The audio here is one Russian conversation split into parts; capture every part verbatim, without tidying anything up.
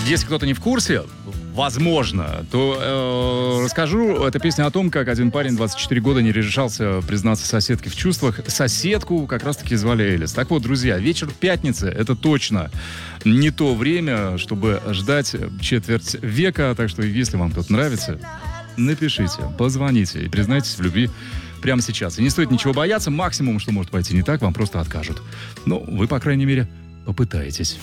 Если кто-то не в курсе, возможно, то э, расскажу. Эта песня о том, как один парень двадцать четыре года не решался признаться соседке в чувствах. Соседку как раз-таки звали Элис. Так вот, друзья, вечер пятницы — это точно не то время, чтобы ждать четверть века. Так что, если вам тут нравится, напишите, позвоните и признайтесь в любви прямо сейчас. И не стоит ничего бояться. Максимум, что может пойти не так, вам просто откажут. Ну, вы, по крайней мере, попытаетесь.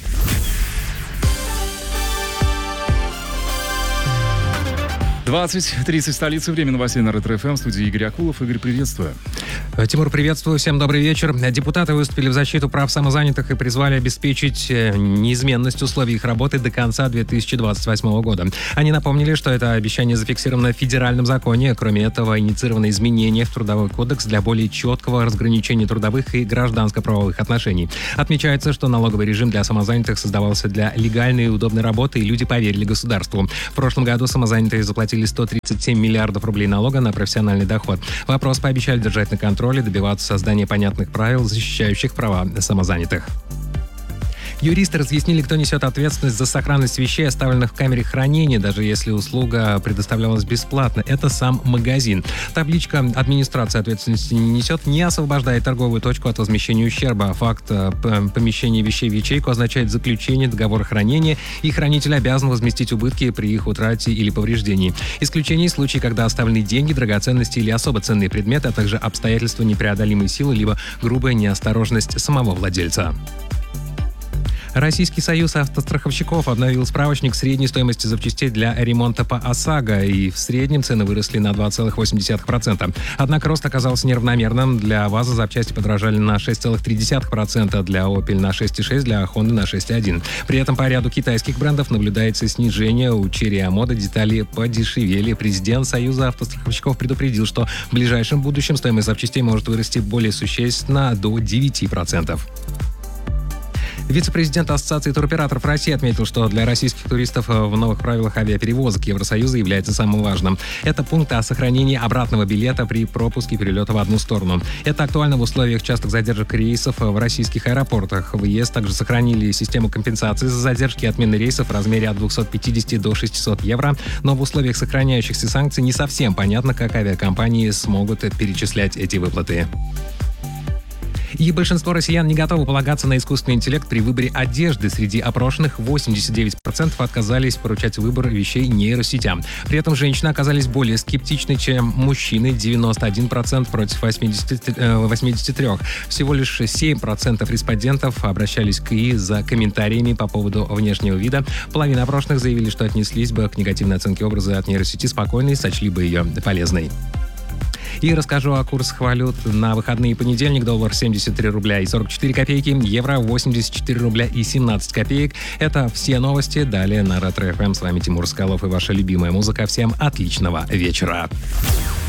двадцать тридцать, столица, время новостей на Ретро-ФМ, в студии Игорь Акулов. Игорь, приветствую. Тимур, приветствую, всем добрый вечер. Депутаты выступили в защиту прав самозанятых и призвали обеспечить неизменность условий их работы до конца две тысячи двадцать восьмого года. Они напомнили, что это обещание зафиксировано в федеральном законе. Кроме этого, инициировано изменение в Трудовой кодекс для более четкого разграничения трудовых и гражданско-правовых отношений. Отмечается, что налоговый режим для самозанятых создавался для легальной и удобной работы, и люди поверили государству. В прошлом году самозанятые заплатили сто тридцать семь миллиардов рублей налога на профессиональный доход. Вопрос пообещали держать на контроле, добиваться создания понятных правил, защищающих права самозанятых. Юристы разъяснили, кто несет ответственность за сохранность вещей, оставленных в камере хранения, даже если услуга предоставлялась бесплатно. Это сам магазин. Табличка «Администрация ответственности не несет» не освобождает торговую точку от возмещения ущерба. Факт помещения вещей в ячейку означает заключение договора хранения, и хранитель обязан возместить убытки при их утрате или повреждении. Исключение — случаи, когда оставлены деньги, драгоценности или особо ценные предметы, а также обстоятельства непреодолимой силы, либо грубая неосторожность самого владельца. Российский союз автостраховщиков обновил справочник средней стоимости запчастей для ремонта по ОСАГО, и в среднем цены выросли на два целых восемь десятых процента. Однако рост оказался неравномерным. Для ВАЗа запчасти подорожали на шесть целых три десятых процента, для Opel на шесть целых шесть десятых процента, для Honda на шесть целых один десятый процента. При этом по ряду китайских брендов наблюдается снижение. У Chery Amoda детали подешевели. Президент Союза автостраховщиков предупредил, что в ближайшем будущем стоимость запчастей может вырасти более существенно, до девяти процентов. Вице-президент Ассоциации туроператоров России отметил, что для российских туристов в новых правилах авиаперевозок Евросоюза является самым важным. Это пункт о сохранении обратного билета при пропуске перелета в одну сторону. Это актуально в условиях частых задержек рейсов в российских аэропортах. В ЕС также сохранили систему компенсации за задержки и отмены рейсов в размере от двухсот пятидесяти до шестисот евро. Но в условиях сохраняющихся санкций не совсем понятно, как авиакомпании смогут перечислять эти выплаты. И большинство россиян не готовы полагаться на искусственный интеллект при выборе одежды. Среди опрошенных восемьдесят девять процентов отказались поручать выбор вещей нейросетям. При этом женщины оказались более скептичны, чем мужчины — девяносто один процент против восьмидесяти трёх процентов. Всего лишь семь процентов респондентов обращались к ИИ за комментариями по поводу внешнего вида. Половина опрошенных заявили, что отнеслись бы к негативной оценке образа от нейросети спокойно и сочли бы ее полезной. И расскажу о курсах валют на выходные. Понедельник: доллар семьдесят три рубля и сорок четыре копейки, евро восемьдесят четыре рубля и семнадцать копеек. Это все новости. Далее на Ретро-ФМ. С вами Тимур Скалов и ваша любимая музыка. Всем отличного вечера.